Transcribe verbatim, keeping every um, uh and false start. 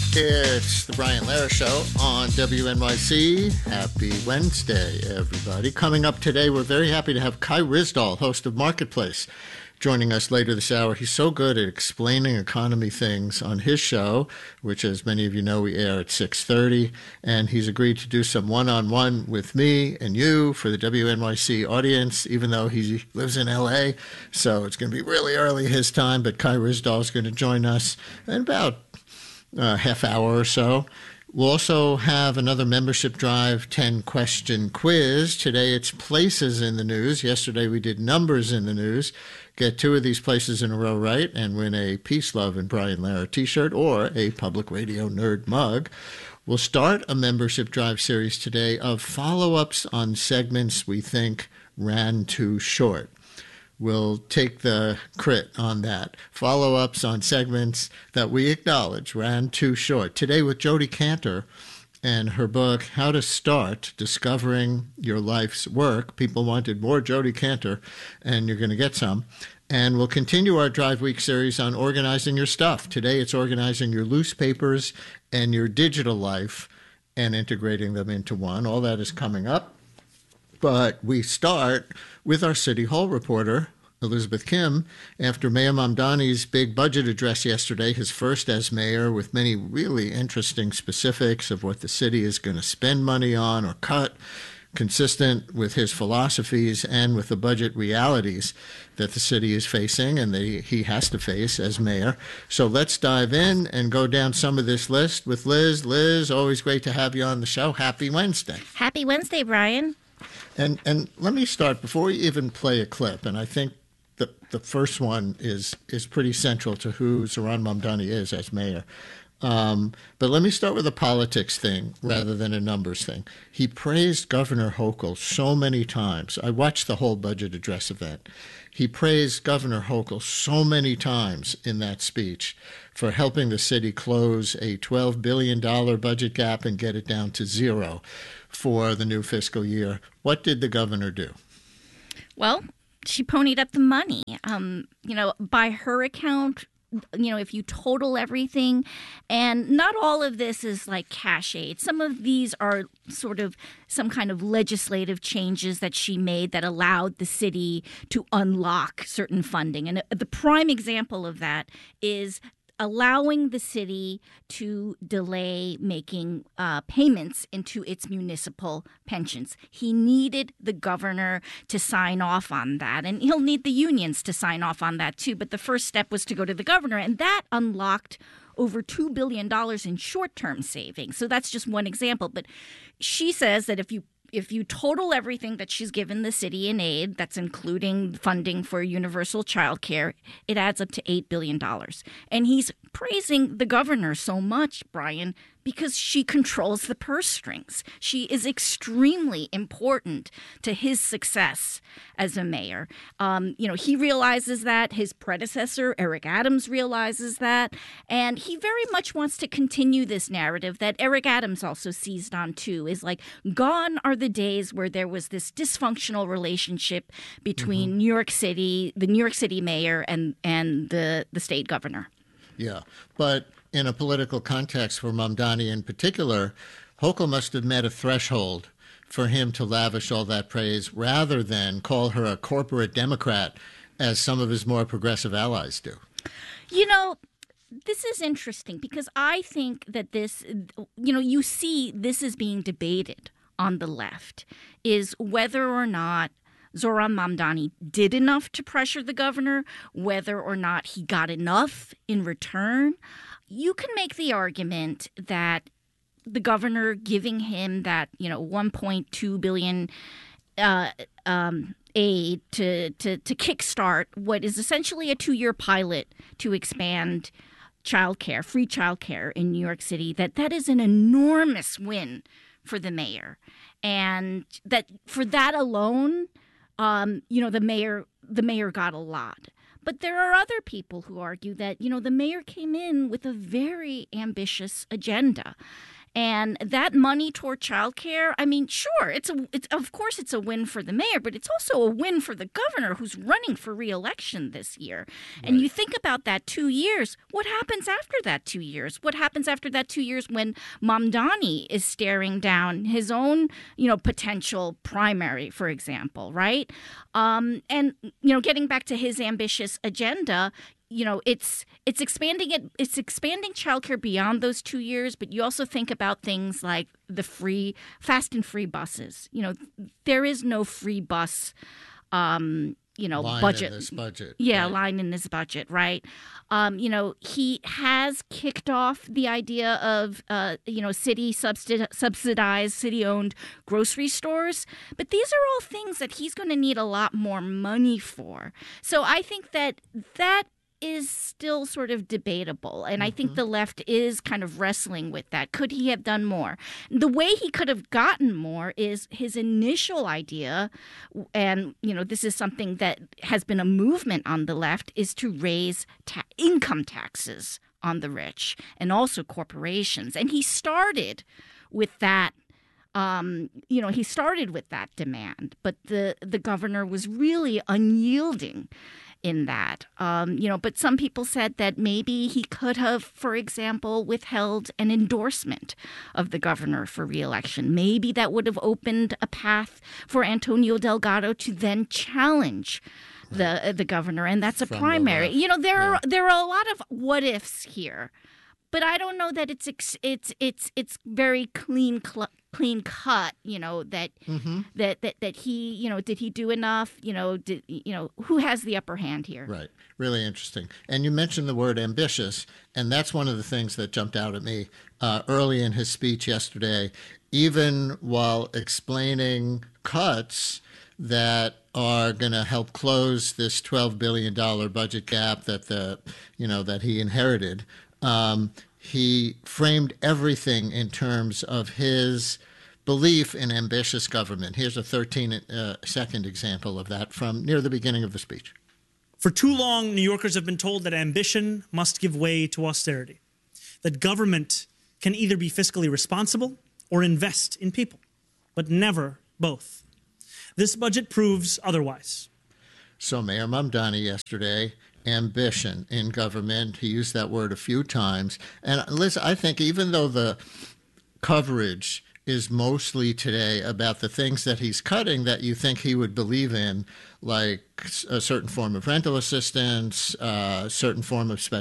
It's the Brian Lehrer Show on W N Y C. Happy Wednesday, everybody. Coming up today, we're very happy to have Kai Ryssdal, host of Marketplace, joining us later this hour. He's so good at explaining economy things on his show, which, as many of you know, we air at six thirty. And he's agreed to do some one-on-one with me and you for the W N Y C audience, even though he lives in L A. So it's going to be really early his time, but Kai Ryssdal is going to join us in about a half hour or so. We'll also have another membership drive ten-question quiz. Today it's places in the news. Yesterday we did numbers in the news. Get two of these places in a row right and win a Peace, Love, and Brian Lehrer t-shirt or a Public Radio Nerd mug. We'll start a membership drive series today of follow-ups on segments we think ran too short. We'll take the crit on that. Follow-ups on segments that we acknowledge ran too short. Today with Jodi Kantor and her book, How to Start Discovering Your Life's Work. People wanted more Jodi Kantor, and you're going to get some. And we'll continue our Drive Week series on organizing your stuff. Today it's organizing your loose papers and your digital life and integrating them into one. All that is coming up. But we start with our City Hall reporter, Elizabeth Kim, after Mayor Mamdani's big budget address yesterday, his first as mayor, with many really interesting specifics of what the city is going to spend money on or cut, consistent with his philosophies and with the budget realities that the city is facing and that he has to face as mayor. So let's dive in and go down some of this list with Liz. Liz, always great to have you on the show. Happy Wednesday. Happy Wednesday, Brian. And and let me start, before we even play a clip, and I think the the first one is is pretty central to who Zohran Mamdani is as mayor. Um, but let me start with a politics thing rather than a numbers thing. He praised Governor Hochul so many times. I watched the whole budget address event. He praised Governor Hochul so many times in that speech for helping the city close a twelve billion dollars budget gap and get it down to zero for the new fiscal year. What did the governor do? Well, she ponied up the money. Um, you know, by her account, you know, if you total everything, and not all of this is like cash aid. Some of these are sort of some kind of legislative changes that she made that allowed the city to unlock certain funding. And the prime example of that is allowing the city to delay making uh, payments into its municipal pensions. He needed the governor to sign off on that, and he'll need the unions to sign off on that too. But the first step was to go to the governor, and that unlocked over two billion dollars in short-term savings. So that's just one example. But she says that if you If you total everything that she's given the city in aid, that's including funding for universal child care, it adds up to eight billion dollars. And he's praising the governor so much, Brian, because she controls the purse strings. She is extremely important to his success as a mayor. Um, you know, he realizes that. His predecessor, Eric Adams, realizes that. And he very much wants to continue this narrative that Eric Adams also seized on, too, is like, gone are the days where there was this dysfunctional relationship between mm-hmm. New York City, the New York City mayor, and, and the, the state governor. Yeah, but in a political context for Mamdani in particular, Hochul must have met a threshold for him to lavish all that praise rather than call her a corporate Democrat, as some of his more progressive allies do. You know, this is interesting because I think that this, you know, you see this is being debated on the left, is whether or not Zohran Mamdani did enough to pressure the governor, whether or not he got enough in return. You can make the argument that the governor giving him that, you know, one point two billion dollars uh, um, aid to, to, to kickstart what is essentially a two-year pilot to expand childcare, free childcare in New York City, that that is an enormous win for the mayor. And that for that alone, Um, you know, the mayor the mayor got a lot. But there are other people who argue that, you know, the mayor came in with a very ambitious agenda. And that money toward childcare, I mean, sure, it's a, it's of course it's a win for the mayor, but it's also a win for the governor who's running for re-election this year. Right. And you think about that two years. What happens after that two years? What happens after that two years when Mamdani is staring down his own, you know, potential primary, for example, right? Um, and you know, getting back to his ambitious agenda. You know, it's it's expanding it. It's expanding childcare beyond those two years. But you also think about things like the free, fast and free buses. You know, there is no free bus. Um, you know, line budget. In this budget. Yeah, right? line in this budget, right? Um, you know, he has kicked off the idea of, uh, you know, city subsidi- subsidized, city-owned grocery stores. But these are all things that he's going to need a lot more money for. So I think that that is still sort of debatable. And I think the left is kind of wrestling with that. Could he have done more? The way he could have gotten more is his initial idea, and, you know, this is something that has been a movement on the left, is to raise ta- income taxes on the rich and also corporations. And he started with that. Um, you know, he started with that demand, but the, the governor was really unyielding in that. Um, you know, but some people said that maybe he could have, for example, withheld an endorsement of the governor for re-election. Maybe that would have opened a path for Antonio Delgado to then challenge the uh, the governor, and that's a From primary. You know, there yeah. are there are a lot of what ifs here, but I don't know that it's it's it's it's very clean cl- clean cut. You know that Mm-hmm. that that that he you know did he do enough? You know did you know who has the upper hand here? Right. Really interesting. And you mentioned the word ambitious, and that's one of the things that jumped out at me uh, early in his speech yesterday, even while explaining cuts that are going to help close this twelve billion dollars budget gap that the you know that he inherited. Um, he framed everything in terms of his belief in ambitious government. Here's a thirteen-second example of that from near the beginning of the speech. For too long, New Yorkers have been told that ambition must give way to austerity, that government can either be fiscally responsible or invest in people, but never both. This budget proves otherwise. So Mayor Mamdani yesterday, ambition in government, he used that word a few times. And Liz, I think even though the coverage is mostly today about the things that he's cutting that you think he would believe in, like a certain form of rental assistance, a certain form of special